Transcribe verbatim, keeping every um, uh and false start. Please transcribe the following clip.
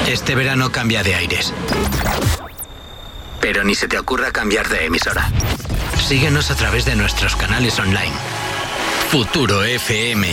Este verano cambia de aires. Pero ni se te ocurra cambiar de emisora. Síguenos a través de nuestros canales online. Futuro F M.